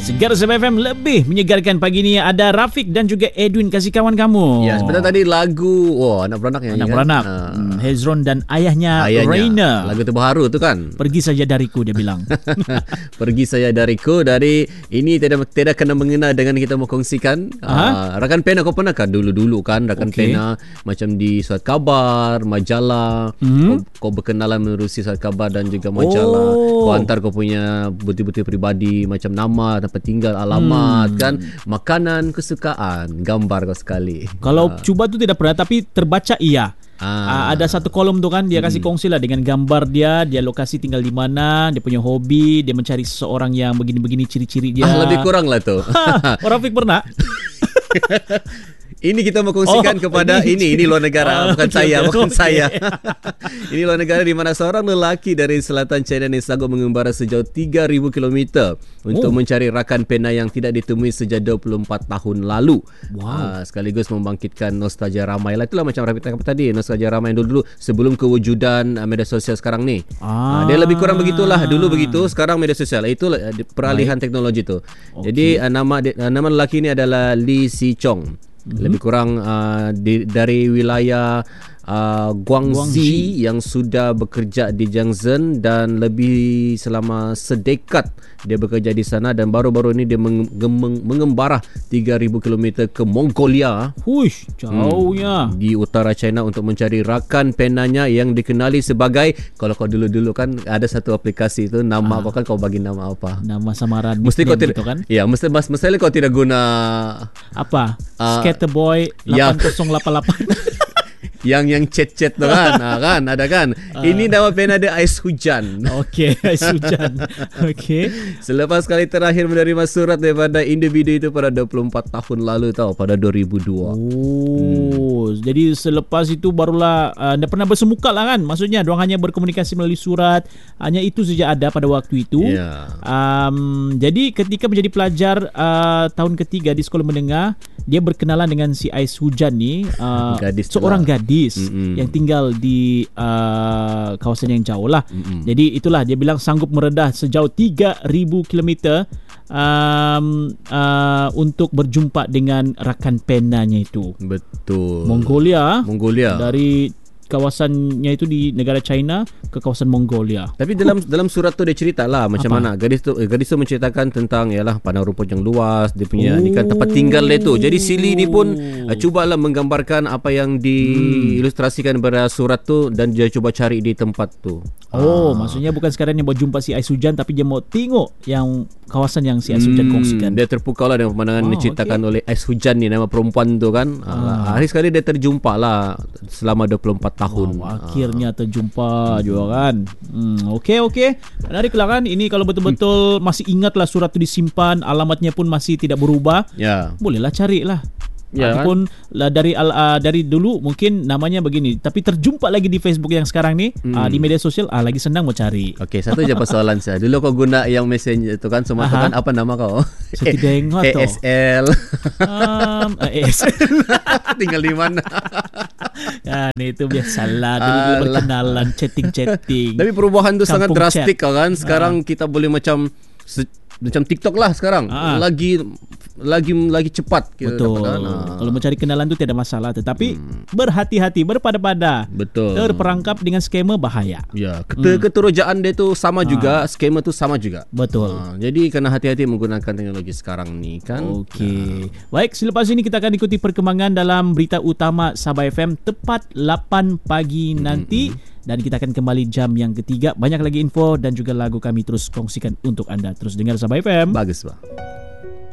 Segar Sabah FM lebih menyegarkan pagi ni. Ada Rafiq dan juga Edwin, kasih kawan kamu. Ya, sebentar tadi lagu anak beranak nyanyi Anak kan? beranak Hezron dan ayahnya Raina. Lagu terbaru tu kan? Pergi saja dariku, dia bilang. Pergi saya dariku. Dari ini tidak kena mengena dengan kita mau kongsikan. Rakan Pena, kau pernah kan dulu kan Rakan Pena macam di surat khabar, majalah. Kau berkenalan menerusi surat khabar dan juga majalah. Kau hantar kau punya bukti-bukti peribadi macam nama, tempat tinggal, alamat kan, makanan kesukaan, gambar kau sekali. Kalau cuba tu tidak pernah, tapi terbaca iya. Ada satu kolom tu kan, dia kasih kongsi lah dengan gambar dia lokasi tinggal di mana, dia punya hobi, dia mencari seseorang yang begini-begini ciri-ciri dia. Lebih kurang lah tu. Rafiq pernah? Ini kita mau kongsikan kepada ini luar negara, bukan saya. Ini luar negara di mana seorang lelaki dari selatan China ni sanggup mengembara sejauh 3,000 km untuk mencari rakan pena yang tidak ditemui sejak 24 tahun lalu. Sekaligus membangkitkan nostalgia ramai lah. Itulah macam Rafi cakap tadi, nostalgia ramai yang dulu sebelum kewujudan media sosial sekarang ni. Dia lebih kurang begitulah. Dulu begitu, sekarang media sosial. Itulah peralihan teknologi tu. Jadi nama lelaki ni adalah Lee Si Chong. Lebih kurang dari wilayah Guangxi yang sudah bekerja di Shenzhen dan lebih selama sedekat dia bekerja di sana, dan baru-baru ini dia mengembara 3,000 km ke Mongolia. Huish, jauhnya. Di utara China untuk mencari rakan penanya yang dikenali sebagai, kalau kau dulu kan ada satu aplikasi itu nama kau kan, kau bagi nama apa? Nama samaran. Mesti kau tidak kan? Ya, mesti kau tidak guna apa? Skaterboy 8088. yang chat-chat tu kan. Kan ada kan. Ini nama pena dia Ais Hujan. Okey, Ais Hujan. Okey. Selepas kali terakhir menerima surat daripada individu itu pada 24 tahun lalu pada 2002. Jadi selepas itu barulah anda pernah bersemuka lah kan. Maksudnya diorang hanya berkomunikasi melalui surat. Hanya itu saja ada pada waktu itu. Jadi ketika menjadi pelajar tahun ketiga di sekolah menengah, dia berkenalan dengan si Ais Hujan ni, seorang gadis yang tinggal di kawasan yang jauh lah. Jadi itulah dia bilang sanggup meredah sejauh 3,000 km untuk berjumpa dengan rakan penanya itu. Betul. Mongolia. Dari kawasannya itu di negara China ke kawasan Mongolia. Tapi dalam surat tu dia cerita lah macam mana gadis tu menceritakan tentang ialah padang rumput yang luas, dia punya ni kan tempat tinggal dia tu. Jadi Sili ni pun cubalah menggambarkan apa yang diilustrasikan pada surat tu dan dia cuba cari di tempat tu. Maksudnya bukan sekadar dia mau jumpa si Ais Hujan, tapi dia mau tengok yang kawasan yang si Ais Hujan kongsikan. Dia terpukau lah dengan pemandangan diceritakan oleh Ais Hujan ni, nama perempuan tu kan. Hari sekali dia terjumpa lah selama 24 tahun. Akhirnya terjumpa juga kan. Okey. Menariklah kan. Ini kalau betul-betul masih ingatlah surat tu disimpan, alamatnya pun masih tidak berubah. Bolehlah carilah. Ataupun dari dulu mungkin namanya begini, tapi terjumpa lagi di Facebook yang sekarang ni, di media sosial lagi senang mau cari. Okey, satu je persoalan saya. Dulu kau guna yang messenger tu kan, semua tu kan, apa nama kau? Saya tidak ingat tu. ASL. ASL. Tinggal di mana? Itu biasalah dulu berkenalan, chatting. Tapi perubahan tu sangat drastik kan. Sekarang kita boleh macam TikTok lah sekarang. Lagi cepat kita. Betul. Kalau mencari kenalan tu tidak masalah, tetapi berhati-hati, berpada-pada. Betul. Terperangkap dengan skema bahaya. Ya, keterujaan dia tu sama juga, skema tu sama juga. Betul. Jadi kena hati-hati menggunakan teknologi sekarang ni kan. Okey. Baik, selepas ini kita akan ikuti perkembangan dalam berita utama Sabah FM tepat 8 pagi nanti. Dan kita akan kembali jam yang ketiga. Banyak lagi info dan juga lagu kami terus kongsikan untuk anda. Terus dengar Sabah FM. Bagus, Pak.